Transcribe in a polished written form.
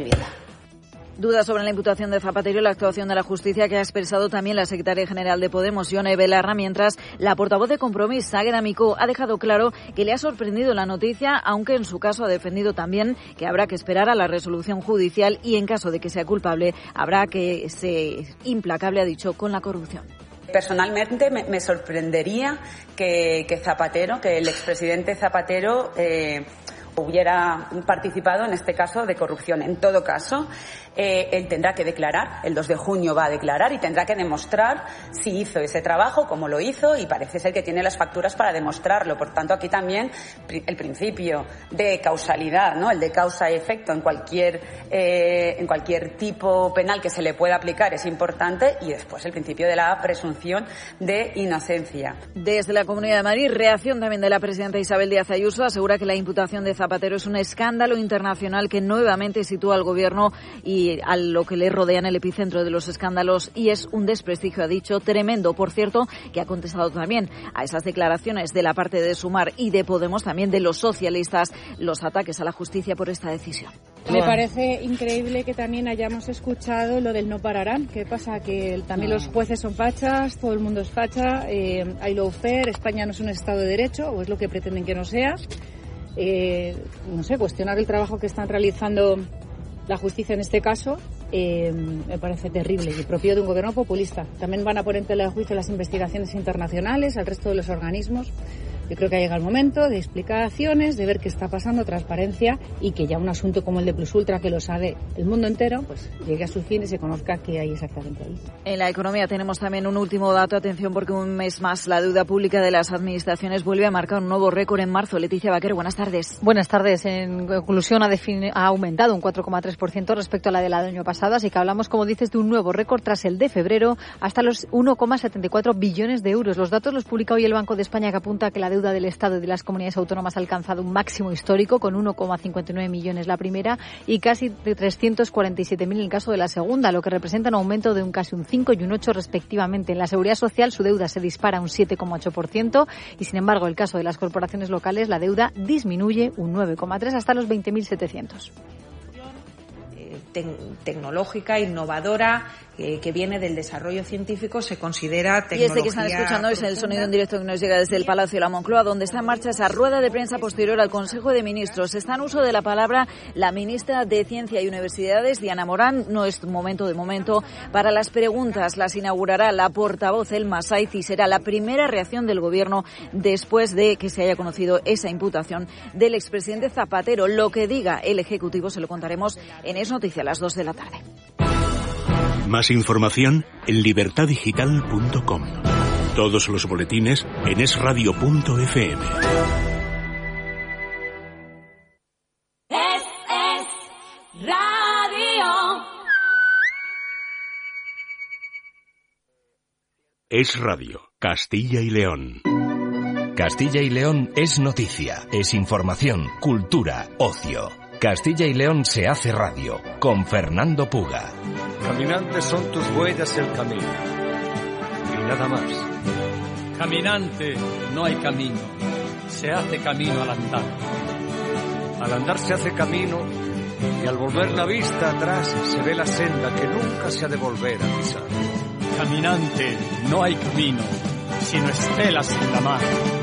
Dudas sobre la imputación de Zapatero y la actuación de la justicia que ha expresado también la secretaria general de Podemos, Ione Belarra, mientras la portavoz de Compromís, Águeda Micó, ha dejado claro que le ha sorprendido la noticia, aunque en su caso ha defendido también que habrá que esperar a la resolución judicial y en caso de que sea culpable habrá que ser implacable, ha dicho, con la corrupción. Personalmente me sorprendería que Zapatero, que el expresidente Zapatero hubiera participado en este caso de corrupción. En todo caso, él tendrá que declarar, el 2 de junio va a declarar y tendrá que demostrar si hizo ese trabajo, cómo lo hizo, y parece ser que tiene las facturas para demostrarlo. Por tanto, aquí también el principio de causalidad, ¿no? El de causa-efecto en cualquier tipo penal que se le pueda aplicar es importante, y después el principio de la presunción de inocencia. Desde la Comunidad de Madrid, reacción también de la presidenta Isabel Díaz Ayuso, asegura que la imputación de Zapatero es un escándalo internacional que nuevamente sitúa al gobierno y a lo que le rodea en el epicentro de los escándalos, y es un desprestigio, ha dicho, tremendo. Por cierto, que ha contestado también a esas declaraciones de la parte de Sumar y de Podemos, también de los socialistas, los ataques a la justicia por esta decisión. Me parece increíble que también hayamos escuchado lo del no pararán. ¿Qué pasa? Que también los jueces son fachas, todo el mundo es facha, hay lawfare, España no es un Estado de Derecho, o es lo que pretenden que no sea. No sé, cuestionar el trabajo que están realizando la justicia en este caso me parece terrible y propio de un gobierno populista. También van a poner en tela de juicio las investigaciones internacionales, al resto de los organismos. Yo creo que ha llegado el momento de explicaciones, de ver qué está pasando, transparencia, y que ya un asunto como el de Plus Ultra, que lo sabe el mundo entero, pues llegue a su fin y se conozca qué hay exactamente ahí. En la economía tenemos también un último dato. Atención, porque un mes más la deuda pública de las administraciones vuelve a marcar un nuevo récord en marzo. Leticia Vaquero, buenas tardes. Buenas tardes. En conclusión, ha aumentado un 4,3% respecto a la del año pasado, así que hablamos, como dices, de un nuevo récord tras el de febrero, hasta los 1,74 billones de euros. Los datos los publica hoy el Banco de España, que apunta a que la deuda del Estado y de las comunidades autónomas ha alcanzado un máximo histórico, con 1,59 millones la primera y casi de 347.000 en el caso de la segunda, lo que representa un aumento de casi un 5 y un 8 respectivamente. En la Seguridad Social su deuda se dispara un 7,8% y, sin embargo, el caso de las corporaciones locales, la deuda disminuye un 9,3 hasta los 20.700. Tecnológica, innovadora, que viene del desarrollo científico, se considera tecnología. Y este que están escuchando es el sonido en directo que nos llega desde el Palacio de la Moncloa, donde está en marcha esa rueda de prensa posterior al Consejo de Ministros. Está en uso de la palabra la ministra de Ciencia y Universidades, Diana Morán. No es momento para las preguntas. Las inaugurará la portavoz Elma Saiz y será la primera reacción del Gobierno después de que se haya conocido esa imputación del expresidente Zapatero. Lo que diga el Ejecutivo se lo contaremos en Es Noticia a las 2 de la tarde. Más información en libertadigital.com. Todos los boletines en esradio.fm. Es Radio. Es Radio, Castilla y León. Castilla y León es noticia, es información, cultura, ocio. Castilla y León se hace radio, con Fernando Puga. Caminantes son tus huellas el camino, y nada más. Caminante, no hay camino, se hace camino al andar. Al andar se hace camino, y al volver la vista atrás se ve la senda que nunca se ha de volver a pisar. Caminante, no hay camino, sino estelas en la mar.